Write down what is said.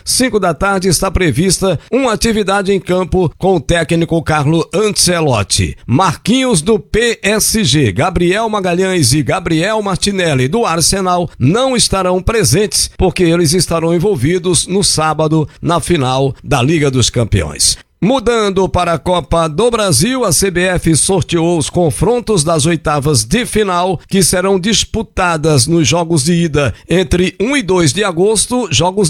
5 da tarde, está prevista uma atividade em campo com o técnico Carlo Ancelotti. Marquinhos do PSG, Gabriel Magalhães e Gabriel Martinelli do Arsenal não estarão presentes porque eles estarão envolvidos no sábado na final da Liga dos Campeões. Mudando para a Copa do Brasil, a CBF sorteou os confrontos das oitavas de final que serão disputadas nos jogos de ida entre 1 e 2 de agosto, jogos